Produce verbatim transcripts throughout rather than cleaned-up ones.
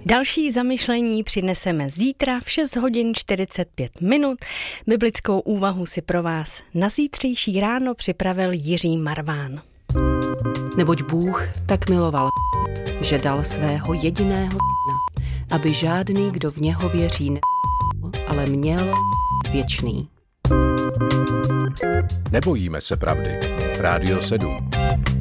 Další zamyšlení přineseme zítra v šest hodin čtyřicet pět minut. Biblickou úvahu si pro vás na zítřejší ráno připravil Jiří Marván. Neboť Bůh tak miloval, že dal svého jediného syna, aby žádný, kdo v něho věří, ne, ale měl věčný. Nebojíme se pravdy. Rádio sedm.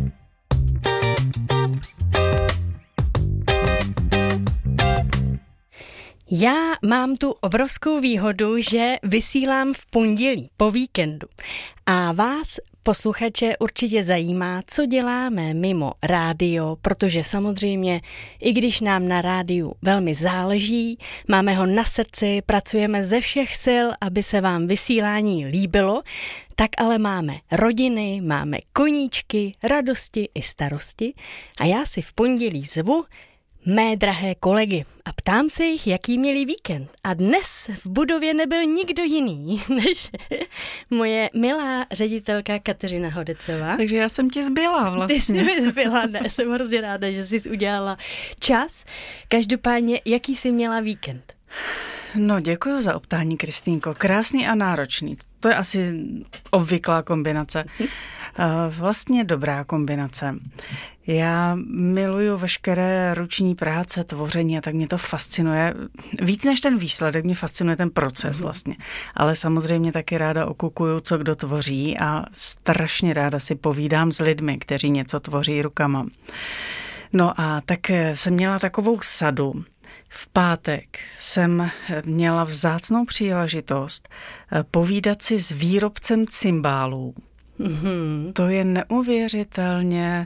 Já mám tu obrovskou výhodu, že vysílám v pondělí po víkendu a vás, posluchače, určitě zajímá, co děláme mimo rádio, protože samozřejmě, i když nám na rádiu velmi záleží, máme ho na srdci, pracujeme ze všech sil, aby se vám vysílání líbilo, tak ale máme rodiny, máme koníčky, radosti i starosti a já si v pondělí zvu mé drahé kolegy a ptám se jich, jaký měli víkend. A dnes v budově nebyl nikdo jiný, než moje milá ředitelka Kateřina Hodecová. Takže já jsem ti zbyla vlastně. Ty jsi mi zbyla, ne, jsem hrozně ráda, že jsi udělala čas. Každopádně, jaký jsi měla víkend? No, děkuji za optání, Kristýnko. Krásný a náročný. To je asi obvyklá kombinace. Vlastně dobrá kombinace. Já miluju veškeré ruční práce, tvoření a tak mě to fascinuje. Víc než ten výsledek, mě fascinuje ten proces vlastně. Ale samozřejmě taky ráda okukuju, co kdo tvoří a strašně ráda si povídám s lidmi, kteří něco tvoří rukama. No a tak jsem měla takovou sadu. V pátek jsem měla vzácnou příležitost povídat si s výrobcem cymbálů. Mm-hmm. To je neuvěřitelně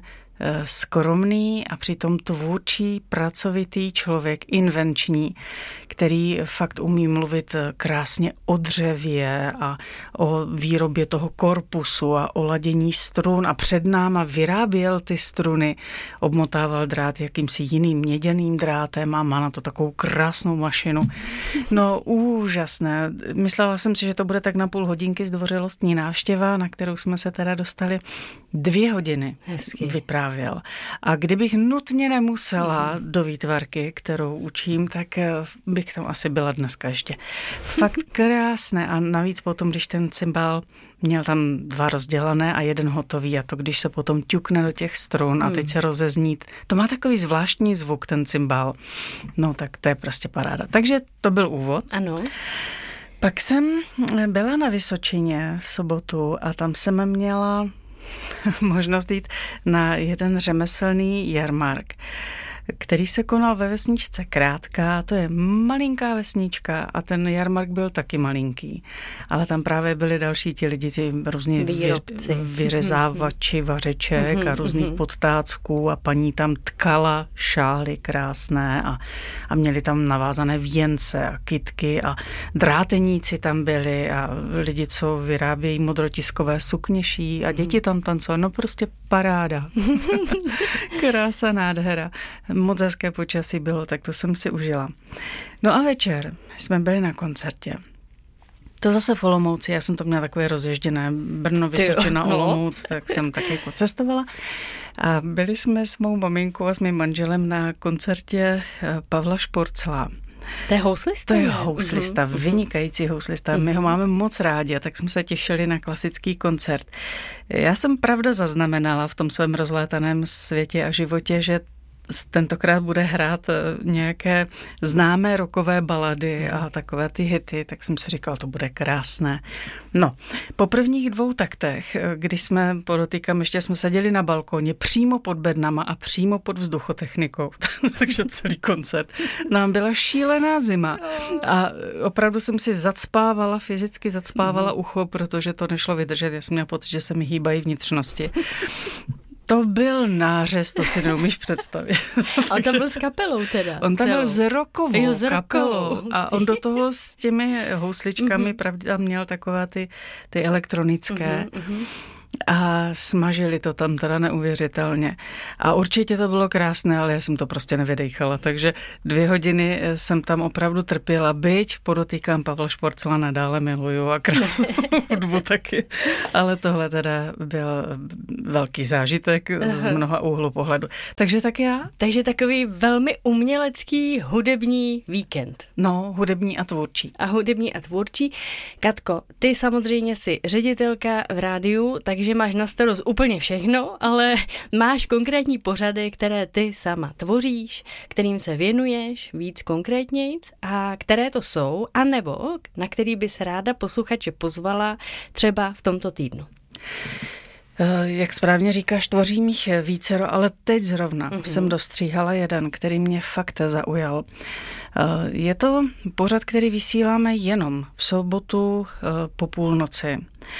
skromný a přitom tvůrčí, pracovitý člověk, invenční, který fakt umí mluvit krásně o dřevě a o výrobě toho korpusu a o ladění strun a před náma vyráběl ty struny, obmotával drát jakýmsi jiným měděným drátem a má na to takovou krásnou mašinu. No úžasné. Myslela jsem si, že to bude tak na půl hodinky zdvořilostní návštěva, na kterou jsme se teda dostali dvě hodiny. Hezky. Vyprávěl. A kdybych nutně nemusela mm. do výtvarky, kterou učím, tak bych tam asi byla dneska ještě. Fakt krásné a navíc potom, když ten cymbál měl tam dva rozdělané a jeden hotový a to, když se potom ťukne do těch strun a teď se rozezní, to má takový zvláštní zvuk, ten cymbál. No tak to je prostě paráda. Takže to byl úvod. Ano. Pak jsem byla na Vysočině v sobotu a tam jsem měla možnost jít na jeden řemeslný jarmark, který se konal ve vesničce Krátka. To je malinká vesnička a ten jarmark byl taky malinký. Ale tam právě byli další ti lidi, ti různí výrobci, vyřezávači vařeček mm-hmm. a různých mm-hmm. podtácků a paní tam tkala šály krásné a, a měli tam navázané věnce a kytky a dráteníci tam byli a lidi, co vyrábějí modrotiskové sukněší a děti tam tancovali. No prostě paráda. Krása, nádhera. Moc hezké počasí bylo, tak to jsem si užila. No a večer jsme byli na koncertě. To zase v Olomouci, já jsem to měla takové rozježděné, Brno, Vysočina, Olomouc, tak jsem tak jako cestovala. A byli jsme s mou maminkou a s mým manželem na koncertě Pavla Šporcla. To je houslista? To je houslista, uh-huh. vynikající houslista. My ho máme moc rádi a tak jsme se těšili na klasický koncert. Já jsem pravda zaznamenala v tom svém rozlétaném světě a životě, že tentokrát bude hrát nějaké známé rockové balady a takové ty hity, tak jsem si říkala, to bude krásné. No, po prvních dvou taktech, když jsme, podotýkám, ještě jsme seděli na balkoně přímo pod bednama a přímo pod vzduchotechnikou, takže celý koncert. Nám byla šílená zima a opravdu jsem si zacpávala, fyzicky zacpávala ucho, protože to nešlo vydržet. Já jsem měla pocit, že se mi hýbají vnitřnosti. To byl nářez, to si neumíš představit. Ale to byl s kapelou teda. On tam byl s rockovou jo, s kapelou a on do toho s těmi housličkami mm-hmm. pravda měl takové ty, ty elektronické. Mm-hmm. a smažili to tam teda neuvěřitelně. A určitě to bylo krásné, ale já jsem to prostě nevydejchala, takže dvě hodiny jsem tam opravdu trpěla, byť podotýkám Pavla Šporcela nadále miluju a krásnou hudbu taky, ale tohle teda byl velký zážitek z mnoha úhlu pohledu. Takže tak já. Takže takový velmi umělecký hudební víkend. No, hudební a tvůrčí. A hudební a tvůrčí. Katko, ty samozřejmě jsi ředitelka v rádiu, takže máš na starost úplně všechno, ale máš konkrétní pořady, které ty sama tvoříš, kterým se věnuješ víc konkrétnějc a které to jsou, anebo na který bys ráda posluchače pozvala třeba v tomto týdnu. Jak správně říkáš, tvořím jich vícero, ale teď zrovna mm-hmm. jsem dostříhala jeden, který mě fakt zaujal. Je to pořad, který vysíláme jenom v sobotu po půlnoci.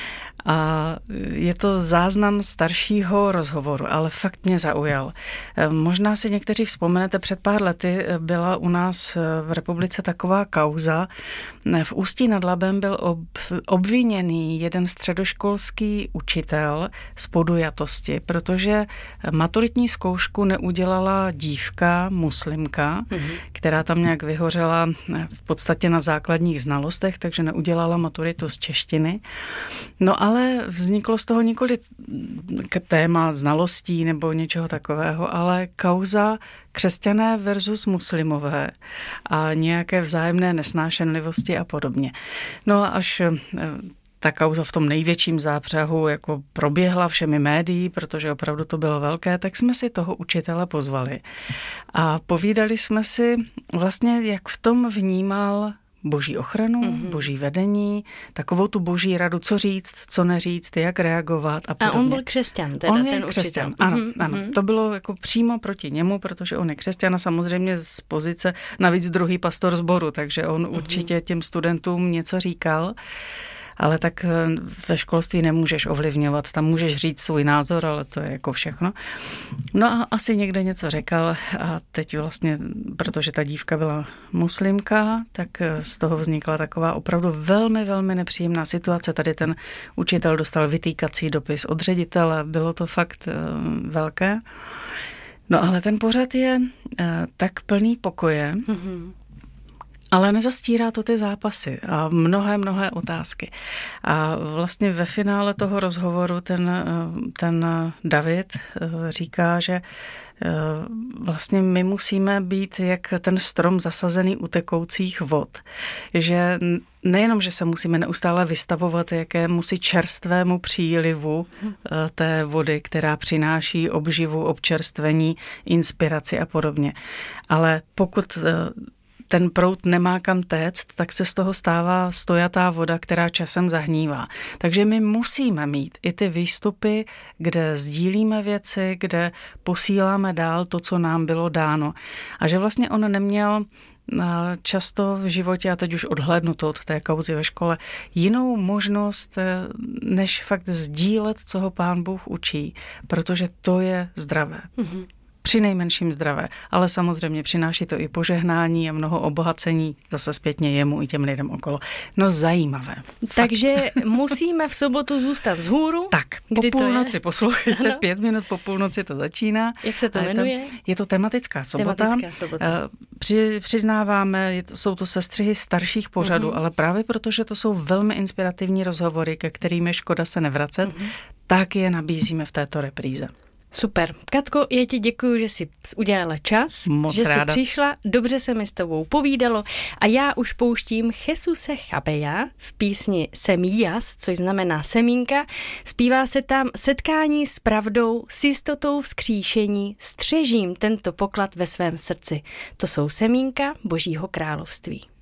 A je to záznam staršího rozhovoru, ale fakt mě zaujal. Možná si někteří vzpomenete, před pár lety byla u nás v republice taková kauza. V Ústí nad Labem byl ob, obviněný jeden středoškolský učitel z podujatosti, protože maturitní zkoušku neudělala dívka, muslimka, mm-hmm. která tam nějak vyhořela v podstatě na základních znalostech, takže neudělala maturitu z češtiny. No ale vzniklo z toho nikoli téma znalostí nebo něčeho takového, ale kauza křesťané versus muslimové a nějaké vzájemné nesnášenlivosti a podobně. No a až ta kauza v tom největším zápřahu jako proběhla všemi médií, protože opravdu to bylo velké, tak jsme si toho učitele pozvali. A povídali jsme si vlastně, jak v tom vnímal boží ochranu, mm-hmm. boží vedení, takovou tu boží radu, co říct, co neříct, jak reagovat a podobně. A on byl křesťan, teda on ten je křesťan, učitel. Ano, mm-hmm. ano. To bylo jako přímo proti němu, protože on je křesťan a samozřejmě z pozice, navíc druhý pastor sboru, takže on mm-hmm. určitě těm studentům něco říkal. Ale tak ve školství nemůžeš ovlivňovat, tam můžeš říct svůj názor, ale to je jako všechno. No a asi někde něco řekl a teď vlastně, protože ta dívka byla muslimka, tak z toho vznikla taková opravdu velmi, velmi nepříjemná situace. Tady ten učitel dostal vytýkací dopis od ředitele, bylo to fakt velké. No ale ten pořad je tak plný pokoje, mm-hmm. ale nezastírá to ty zápasy a mnohé, mnohé otázky. A vlastně ve finále toho rozhovoru ten, ten David říká, že vlastně my musíme být jak ten strom zasazený u tekoucích vod. Že nejenom, že se musíme neustále vystavovat jakémusi čerstvému přílivu té vody, která přináší obživu, občerstvení, inspiraci a podobně. Ale pokud ten proud nemá kam téct, tak se z toho stává stojatá voda, která časem zahnívá. Takže my musíme mít i ty výstupy, kde sdílíme věci, kde posíláme dál to, co nám bylo dáno. A že vlastně on neměl často v životě, a teď už odhlédnu to od té kauzy ve škole, jinou možnost, než fakt sdílet, co ho Pán Bůh učí, protože to je zdravé. Mm-hmm. Při nejmenším zdravé, ale samozřejmě přináší to i požehnání a mnoho obohacení zase zpětně jemu i těm lidem okolo. No zajímavé. Takže musíme v sobotu zůstat vzhůru. Tak, po půlnoci poslouchejte, ano. Pět minut po půlnoci to začíná. Jak se to jmenuje? Je to, je to tematická sobota. Tematická sobota. Při, přiznáváme, je to, jsou to sestřihy starších pořadů, mm-hmm. ale právě protože to jsou velmi inspirativní rozhovory, ke kterým je škoda se nevracet, mm-hmm. tak je nabízíme v této repríze. Super. Katko, já ti děkuju, že jsi udělala čas, Moc že ráda. jsi přišla, dobře se mi s tebou povídalo a já už pouštím Jesuse Chabeja v písni Semillas, což znamená semínka. Zpívá se tam setkání s pravdou, s jistotou vzkříšení, střežím tento poklad ve svém srdci. To jsou semínka Božího království.